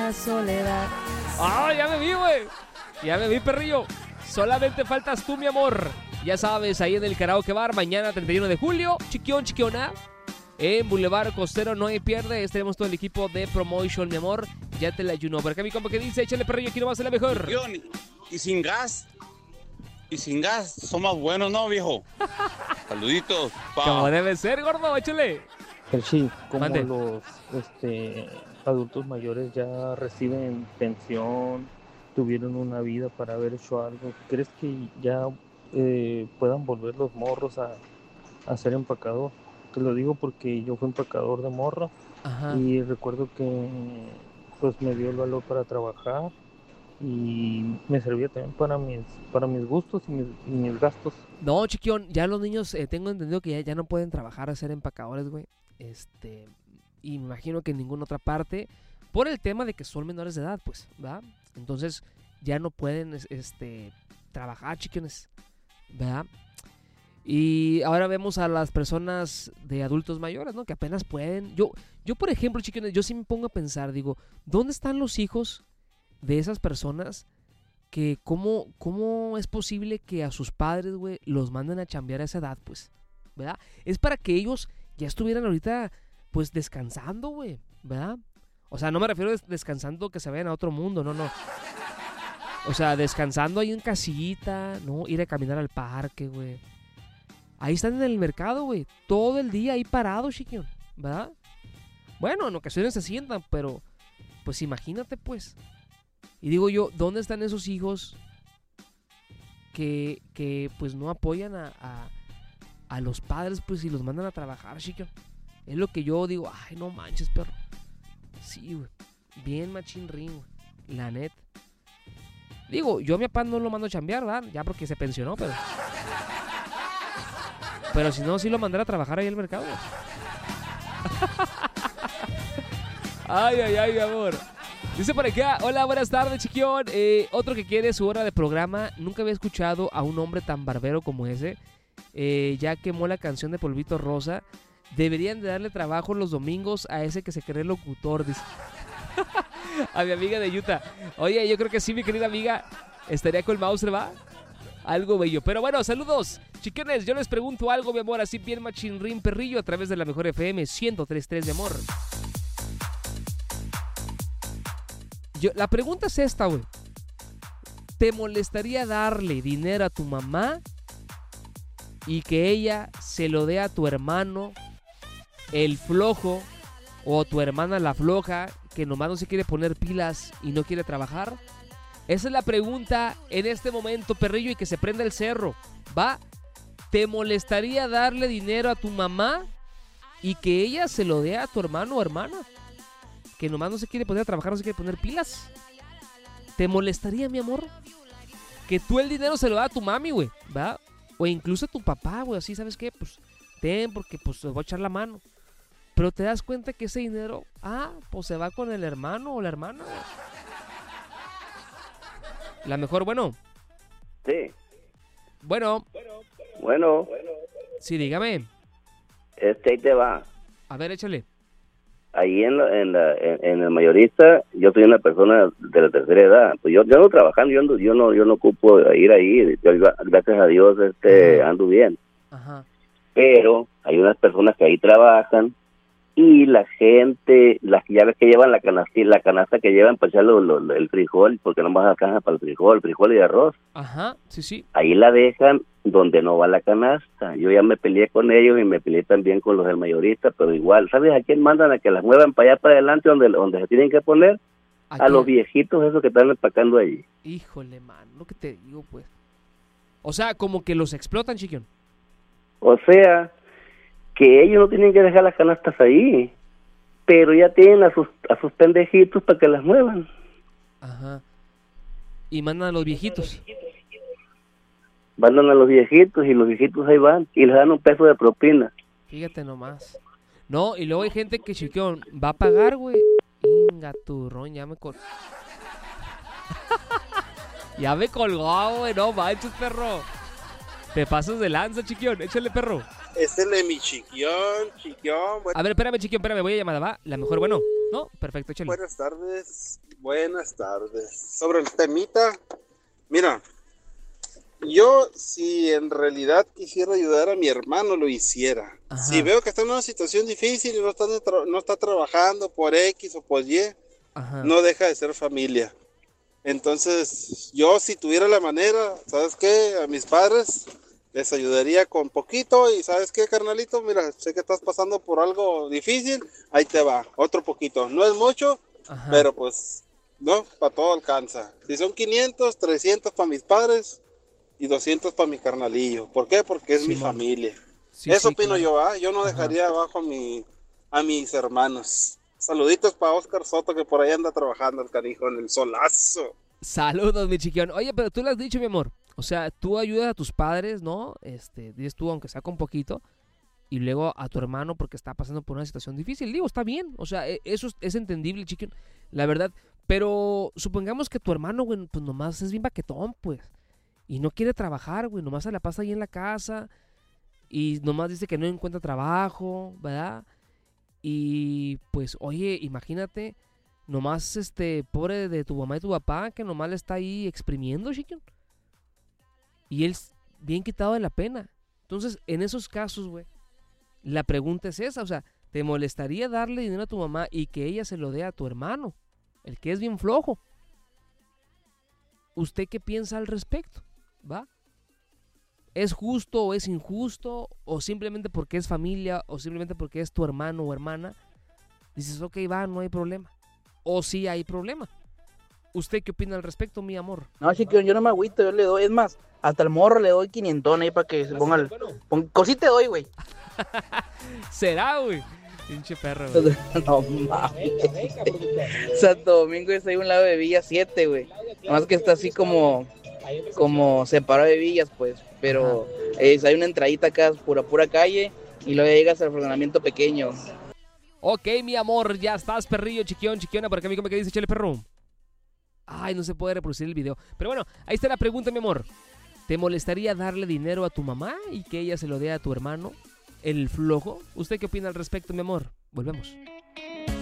la soledad. ¡Ah, ya me vi, güey! Ya me vi, perrillo. Solamente faltas tú, mi amor. Ya sabes, ahí en el Karaoke Bar, mañana 31 de julio, chiquión, chiquiona. En Boulevard Costero, no hay pierde. Estaremos todo el equipo de Promotion, mi amor. Ya te la ayuno. Por acá mi compa que dice, échale, perrillo, aquí nomás es la mejor. Y sin gas. Y sin gas, son más buenos, ¿no, viejo? Saluditos. Como debe ser, gordo, échale. Sí, como Mande. los adultos mayores ya reciben pensión, tuvieron una vida para haber hecho algo, ¿crees que ya puedan volver los morros a ser empacador? Te lo digo porque yo fui empacador de morro. Ajá. Y recuerdo que pues me dio el valor para trabajar y me servía también para mis gustos y mis gastos. No, chiquión, ya los niños, tengo entendido que ya no pueden trabajar a ser empacadores, güey. Y me imagino que en ninguna otra parte, por el tema de que son menores de edad, pues, ¿verdad? Entonces, ya no pueden, trabajar, chiquiones, ¿verdad? Y ahora vemos a las personas de adultos mayores, ¿no? Que apenas pueden. Yo por ejemplo, chiquiones, yo sí me pongo a pensar, digo, ¿dónde están los hijos de esas personas que cómo es posible que a sus padres, güey, los manden a chambear a esa edad, pues, ¿verdad? Es para que ellos ya estuvieran ahorita, pues, descansando, güey, ¿verdad? O sea, no me refiero a descansando que se vayan a otro mundo, no. O sea, descansando ahí en casita, ¿no? Ir a caminar al parque, güey. Ahí están en el mercado, güey, todo el día ahí parados, chiquión, ¿verdad? Bueno, en ocasiones se sientan, pero, pues, imagínate, pues. Y digo yo, ¿dónde están esos hijos que pues no apoyan a los padres, pues, y los mandan a trabajar, chico? Es lo que yo digo, ay, no manches, perro. Sí, güey, bien machín ring, güey, la neta. Digo, yo a mi papá no lo mando a chambear, ¿verdad? Ya porque se pensionó, pero si no, sí lo mandaré a trabajar ahí en el mercado, güey. Ay, mi amor. Dice por acá, hola, buenas tardes, chiquión. Otro que quiere su hora de programa. Nunca había escuchado a un hombre tan barbero como ese. Ya quemó la canción de Polvito Rosa. Deberían de darle trabajo los domingos a ese que se cree locutor, dice. A mi amiga de Utah. Oye, yo creo que sí, mi querida amiga. Estaría con Mauser, ¿va? Algo bello. Pero bueno, saludos, chiquiones. Yo les pregunto algo, mi amor, así bien machinrín perrillo a través de la mejor FM 103.3, mi amor. La pregunta es esta, güey. ¿Te molestaría darle dinero a tu mamá y que ella se lo dé a tu hermano, el flojo, o tu hermana la floja, que nomás no se quiere poner pilas y no quiere trabajar? Esa es la pregunta en este momento, perrillo, y que se prenda el cerro, ¿va? ¿Te molestaría darle dinero a tu mamá y que ella se lo dé a tu hermano o hermana, que nomás no se quiere poner a trabajar, no se quiere poner pilas? ¿Te molestaría, mi amor? Que tú el dinero se lo da a tu mami, güey, ¿va? O incluso a tu papá, güey, así, ¿sabes qué? Pues, ten, porque pues te voy a echar la mano. Pero te das cuenta que ese dinero, pues se va con el hermano o la hermana, güey. La mejor, bueno. Sí. Bueno. Bueno. Sí, dígame. Ahí te va. A ver, échale. Ahí en el mayorista, yo soy una persona de la tercera edad. Pues yo ando trabajando, yo no ocupo ir ahí. Yo, gracias a Dios, ando bien. Ajá. Pero hay unas personas que ahí trabajan y la gente, ya ves que llevan la canasta que llevan para echar el frijol, porque no más alcanza para el frijol y arroz. Ajá, sí. Ahí la dejan donde no va la canasta. Yo ya me peleé con ellos y me peleé también con los del mayorista, pero igual, ¿sabes a quién mandan a que las muevan para allá para adelante donde se tienen que poner? A los viejitos esos que están empacando allí. Híjole, man, lo que te digo, pues. O sea, como que los explotan, chiquión. O sea, que ellos no tienen que dejar las canastas ahí, pero ya tienen a sus pendejitos para que las muevan. Ajá. Y mandan a los viejitos. Mandan a los viejitos y los viejitos ahí van y les dan un peso de propina. Fíjate nomás. No, y luego hay gente que, chiquión, va a pagar, güey. Inga, turrón, ya me colgó. Ya me colgó, güey, no manches, perro. Te pasas de lanza, chiquión, échale, perro. Es el de mi chiquión. A ver, espérame, chiquión, voy a llamar, ¿va? La mejor, bueno. ¿No? Perfecto, échale. Buenas tardes. Sobre el temita, mira, yo si en realidad quisiera ayudar a mi hermano, lo hiciera. Ajá. Si veo que está en una situación difícil y no está trabajando por X o por Y, Ajá. no deja de ser familia. Entonces, yo si tuviera la manera, ¿sabes qué? A mis padres les ayudaría con poquito y ¿sabes qué, carnalito? Mira, sé que estás pasando por algo difícil, ahí te va, otro poquito. No es mucho, Ajá. pero pues, no, para todo alcanza. Si son 500, 300 para mis padres y 200 para mi carnalillo. ¿Por qué? Porque es mi Simón. familia. Sí, Eso sí, opino claro. yo, ¿ah? Yo no Ajá. dejaría abajo a mis hermanos. Saluditos para Oscar Soto, que por ahí anda trabajando el canijo en el solazo. Saludos, mi chiquión. Oye, pero tú lo has dicho, mi amor. O sea, tú ayudas a tus padres, ¿no? Dices tú, aunque sea con poquito, y luego a tu hermano porque está pasando por una situación difícil. Digo, está bien. O sea, eso es entendible, chiquión, la verdad. Pero supongamos que tu hermano, güey, pues nomás es bien baquetón, pues. Y no quiere trabajar, güey. Nomás se la pasa ahí en la casa. Y nomás dice que no encuentra trabajo, ¿verdad? Y pues, oye, imagínate, nomás pobre de tu mamá y tu papá, que nomás le está ahí exprimiendo, chiquión. Y él bien quitado de la pena. Entonces, en esos casos, güey, la pregunta es esa, o sea, ¿te molestaría darle dinero a tu mamá y que ella se lo dé a tu hermano, el que es bien flojo? ¿Usted qué piensa al respecto? ¿Va? ¿Es justo o es injusto? ¿O simplemente porque es familia? ¿O simplemente porque es tu hermano o hermana? Dices, ok, va, no hay problema. ¿O sí hay problema? ¿Usted qué opina al respecto, mi amor? No, chiquillo, yo no me agüito, yo le doy, es más, hasta el morro le doy 500 ahí para que se ponga el... Cosita te doy, güey. ¿Será, güey? Pinche perro, güey. No mames. Santo Domingo es ahí un lado de Villa 7, güey. Nomás que está así como separado de villas, pues. Pero hay una entradita acá, pura calle, y luego ya llegas al fraccionamiento pequeño. Ok, mi amor, ya estás, perrillo, chiquiona, por acá, amigo, ¿qué dice, chale, perro? Ay, no se puede reproducir el video. Pero bueno, ahí está la pregunta, mi amor. ¿Te molestaría darle dinero a tu mamá y que ella se lo dé a tu hermano, el flojo? ¿Usted qué opina al respecto, mi amor? Volvemos.